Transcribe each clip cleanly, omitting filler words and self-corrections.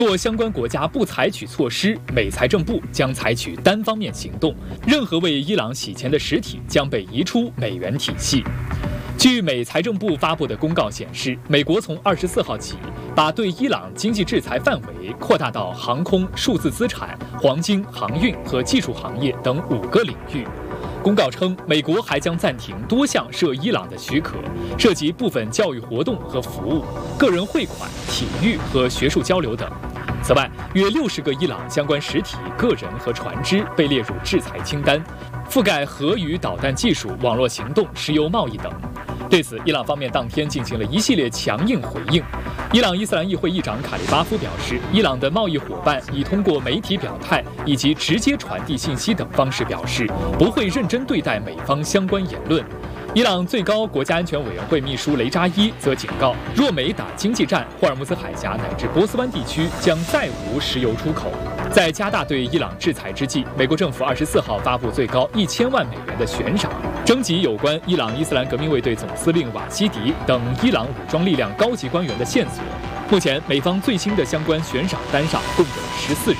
若相关国家不采取措施，美财政部将采取单方面行动，任何为伊朗洗钱的实体将被移出美元体系。据美财政部发布的公告显示，美国从24号起，把对伊朗经济制裁范围扩大到航空、数字资产、黄金、航运和技术行业等5个领域。公告称，美国还将暂停多项涉伊朗的许可，涉及部分教育活动和服务、个人汇款、体育和学术交流等。此外，约60个伊朗相关实体、个人和船只被列入制裁清单，覆盖核与导弹技术、网络行动、石油贸易等。对此，伊朗方面当天进行了一系列强硬回应。伊朗伊斯兰议会议长卡利巴夫表示，伊朗的贸易伙伴已通过媒体表态以及直接传递信息等方式表示，不会认真对待美方相关言论。伊朗最高国家安全委员会秘书雷扎伊则警告，若美打经济战，霍尔木兹海峡乃至波斯湾地区将再无石油出口。在加大对伊朗制裁之际，美国政府24号发布最高1000万美元的悬赏，征集有关伊朗伊斯兰革命卫队总司令瓦希迪等伊朗武装力量高级官员的线索。目前，美方最新的相关悬赏单上共有14人。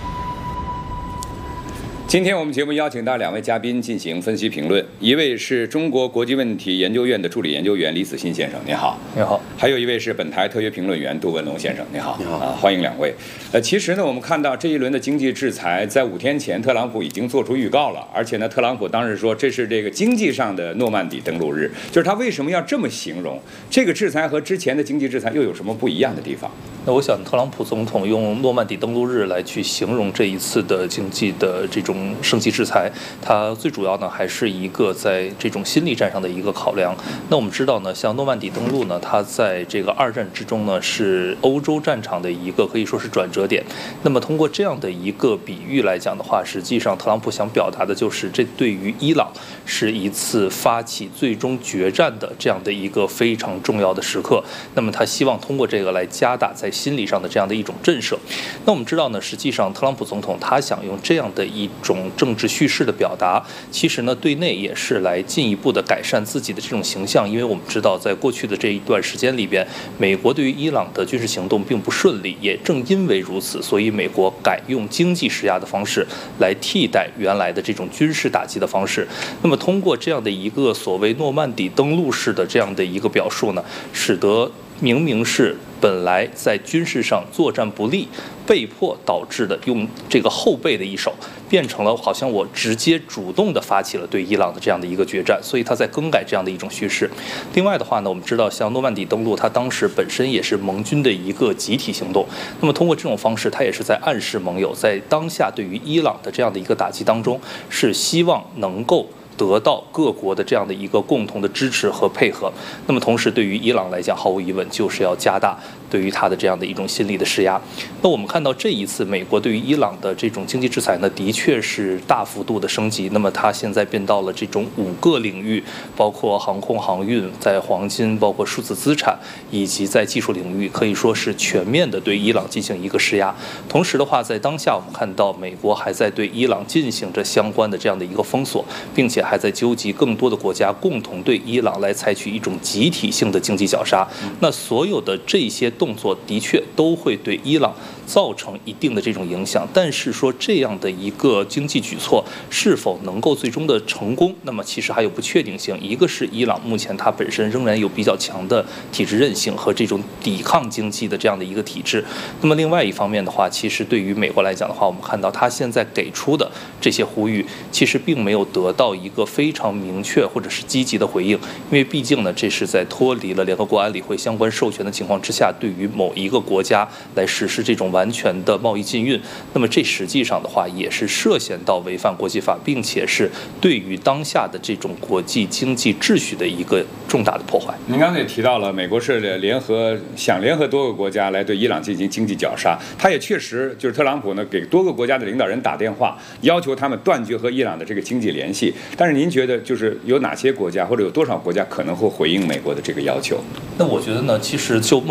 今天我们节目邀请到2位嘉宾进行分析评论，一位是中国国际问题研究院的助理研究员李子欣先生，你好。 你好。 还有一位是本台特约评论员杜文龙先生，你好。 你好。 欢迎2位。其实呢，我们看到这一轮的经济制裁，在5天前特朗普已经做出预告了，而且呢，特朗普当时说这是这个经济上的诺曼底登陆日，就是他为什么要这么形容这个制裁和之前的经济制裁又有什么不一样的地方？ 那我想，特朗普总统用诺曼底登陆日来去形容这一次的经济的这种升级制裁，它最主要呢还是一个在这种心理战上的一个考量。那我们知道呢，像诺曼底登陆呢，它在这个2战之中呢是欧洲战场的一个可以说是转折点。那么通过这样的一个比喻来讲的话，实际上特朗普想表达的就是这对于伊朗是一次发起最终决战的这样的一个非常重要的时刻。那么他希望通过这个来加大在心理上的这样的一种震慑。那我们知道呢，实际上特朗普总统他想用这样的一种政治叙事的表达，其实呢对内也是来进一步的改善自己的这种形象。因为我们知道，在过去的这一段时间里边，美国对于伊朗的军事行动并不顺利，也正因为如此，所以美国改用经济施压的方式来替代原来的这种军事打击的方式。那么通过这样的一个所谓诺曼底登陆式的这样的一个表述呢，使得明明是本来在军事上作战不利，被迫导致的用这个后备的一手，变成了好像我直接主动的发起了对伊朗的这样的一个决战，所以他在更改这样的一种叙事。另外的话呢，我们知道像诺曼底登陆，它当时本身也是盟军的一个集体行动，那么通过这种方式，它也是在暗示盟友在当下对于伊朗的这样的一个打击当中，是希望能够得到各国的这样的一个共同的支持和配合。那么同时对于伊朗来讲，毫无疑问就是要加大对于它的这样的一种心理的施压。那我们看到这一次美国对于伊朗的这种经济制裁呢，的确是大幅度的升级。那么它现在变到了这种5个领域，包括航空航运、在黄金、包括数字资产，以及在技术领域，可以说是全面的对伊朗进行一个施压。同时的话，在当下我们看到美国还在对伊朗进行着相关的这样的一个封锁，并且还在纠集更多的国家共同对伊朗来采取一种集体性的经济绞杀。那所有的这些动作的确都会对伊朗造成一定的这种影响，但是说这样的一个经济举措是否能够最终的成功，那么其实还有不确定性。一个是伊朗目前它本身仍然有比较强的体制韧性和这种抵抗经济的这样的一个体制，那么另外一方面的话，其实对于美国来讲的话，我们看到它现在给出的这些呼吁，其实并没有得到一个非常明确或者是积极的回应，因为毕竟呢，这是在脱离了联合国安理会相关授权的情况之下，对于某一个国家来实施这种完全的贸易禁运，那么这实际上的话也是涉嫌到违反国际法，并且是对于当下的这种国际经济秩序的一个重大的破坏。 您刚才也提到了，美国是想联合多个国家来对伊朗进行经济绞杀，他也确实就是特朗普呢给多个国家的领导人打电话，要求他们断绝和伊朗的这个经济联系。但是您觉得就是有哪些国家或者有多少国家可能会回应美国的这个要求？ 那我觉得呢，其实就目前来讲的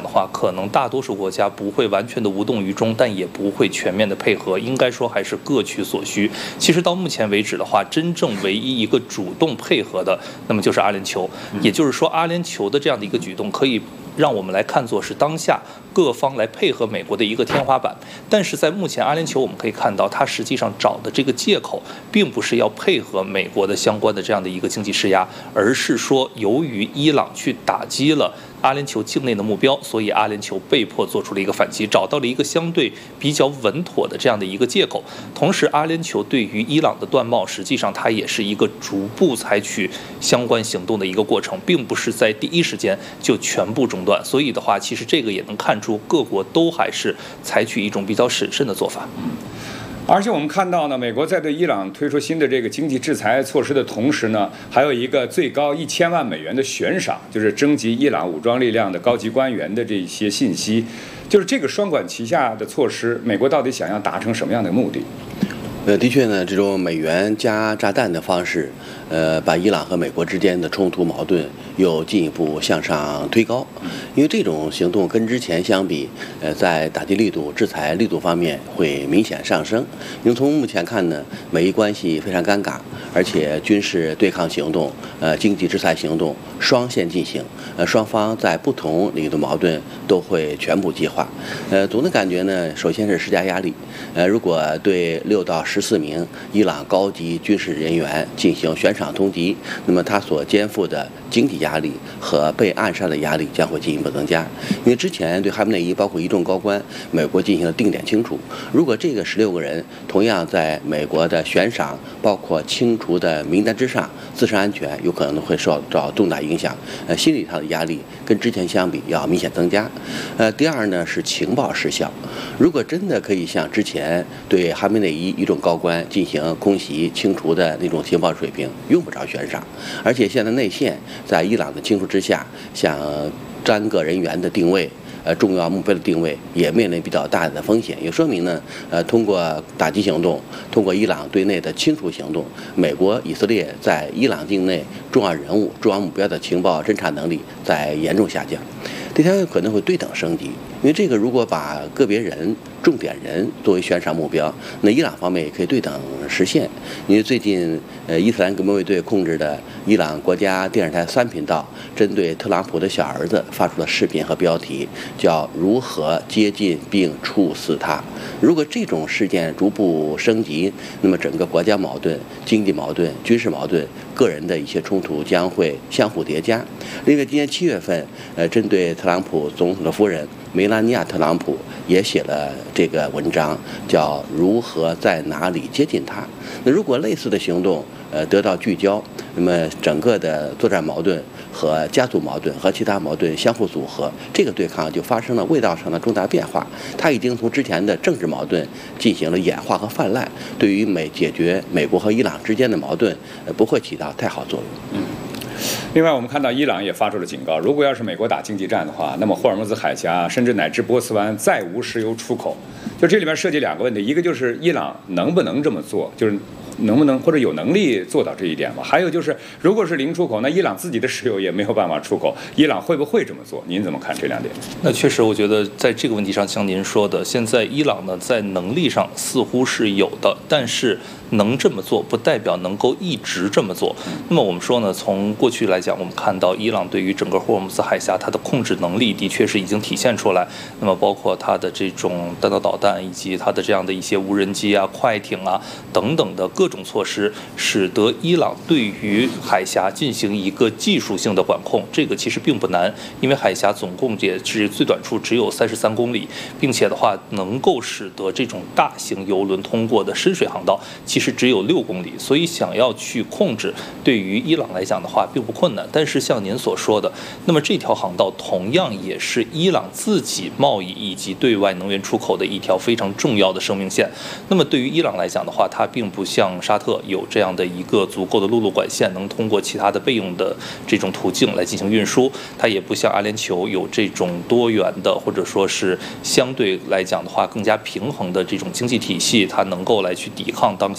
的话，可能大多数国家不会完全的无动于衷，但也不会全面的配合，应该说还是各取所需。其实到目前为止的话，真正唯一一个主动配合的，那么就是阿联酋。也就是说，阿联酋的这样的一个举动，可以让我们来看作是当下各方来配合美国的一个天花板。但是在目前阿联酋，我们可以看到，它实际上找的这个借口，并不是要配合美国的相关的这样的一个经济施压，而是说由于伊朗去打击了阿联酋境内的目标，所以阿联酋被迫做出了一个反击，找到了一个相对比较稳妥的这样的一个借口。同时，阿联酋对于伊朗的断贸，实际上它也是一个逐步采取相关行动的一个过程，并不是在第一时间就全部中断。所以的话，其实这个也能看出各国都还是采取一种比较审慎的做法。 而且我们看到呢，美国在对伊朗推出新的这个经济制裁措施的同时呢，还有一个最高1000万美元的悬赏，就是征集伊朗武装力量的高级官员的这些信息。就是这个双管齐下的措施，美国到底想要达成什么样的目的？ 的确呢，这种美元加炸弹的方式，把伊朗和美国之间的冲突矛盾又进一步向上推高。因为这种行动跟之前相比，在打击力度、制裁力度方面会明显上升。因为从目前看呢，美伊关系非常尴尬，而且军事对抗行动、经济制裁行动双线进行，双方在不同领域的矛盾都会全部激化。总的感觉呢，首先是施加压力。如果对6到14名伊朗高级军事人员进行悬赏通缉，那么他所肩负的经济压力和被暗杀的压力将会进一步增加。因为之前对哈梅内伊包括一众高官，美国进行了定点清除。如果这个16个人同样在美国的悬赏包括清除的名单之上，自身安全有可能会受到重大影响。心理上的压力跟之前相比要明显增加。第二呢是情报失效。如果真的可以像之前对哈梅内伊一众高官进行空袭清除的那种情报水平，用不着悬赏。而且现在内线在伊朗的清除之下，像单个人员的定位、重要目标的定位也面临比较大的风险，也说明呢，通过打击行动，通过伊朗对内的清除行动，美国、以色列在伊朗境内重要人物、重要目标的情报侦察能力在严重下降。第三个可能会对等升级，因为这个如果把个别人、重点人作为悬赏目标，那伊朗方面也可以对等实现。因为最近伊斯兰革命卫队控制的伊朗国家电视台3频道针对特朗普的小儿子发出了视频和标题，叫如何接近并处死他。如果这种事件逐步升级，那么整个国家矛盾、经济矛盾、军事矛盾、个人的一些冲突将会相互叠加。另外，今年7月份，针对特朗普总统的夫人梅拉尼亚·特朗普也写了这个文章，叫如何在哪里接近他。那如果类似的行动得到聚焦，那么整个的作战矛盾和家族矛盾和其他矛盾相互组合，这个对抗就发生了味道上的重大变化。它已经从之前的政治矛盾进行了演化和泛滥，对于解决美国和伊朗之间的矛盾不会起到太好作用。 另外，我们看到伊朗也发出了警告，如果要是美国打经济战的话，那么霍尔木兹海峡甚至乃至波斯湾再无石油出口。就这里面涉及2个问题，一个就是伊朗能不能这么做，就是能不能或者有能力做到这一点吗？还有就是，如果是零出口，那伊朗自己的石油也没有办法出口，伊朗会不会这么做？您怎么看这2点？ 那确实，我觉得在这个问题上，像您说的，现在伊朗呢在能力上似乎是有的，但是能这么做不代表能够一直这么做。那么我们说呢，从过去来讲，我们看到伊朗对于整个霍尔木兹海峡它的控制能力的确是已经体现出来。那么包括它的这种弹道导弹以及它的这样的一些无人机啊、快艇啊等等的各种措施，使得伊朗对于海峡进行一个技术性的管控。这个其实并不难，因为海峡总共也是最短处只有33公里，并且的话能够使得这种大型邮轮通过的深水航道其实只有6公里，所以想要去控制，对于伊朗来讲的话并不困难。但是像您所说的，那么这条航道同样也是伊朗自己贸易以及对外能源出口的一条非常重要的生命线。那么对于伊朗来讲的话，它并不像沙特有这样的一个足够的陆路管线，能通过其他的备用的这种途径来进行运输，它也不像阿联酋有这种多元的或者说是相对来讲的话更加平衡的这种经济体系，它能够来去抵抗当下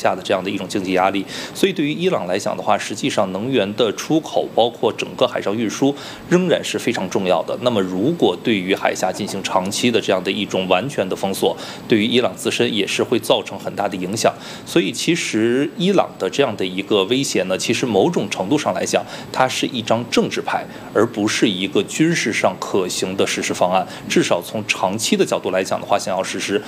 下的这样的一种经济压力。所以对于伊朗来讲的话，实际上能源的出口，包括整个海上运输，仍然是非常重要的。那么如果对于海峡进行长期的这样的一种完全的封锁，对于伊朗自身也是会造成很大的影响。所以其实伊朗的这样的一个威胁呢，其实某种程度上来讲，它是一张政治牌，而不是一个军事上可行的实施方案。至少从长期的角度来讲的话，想要实施，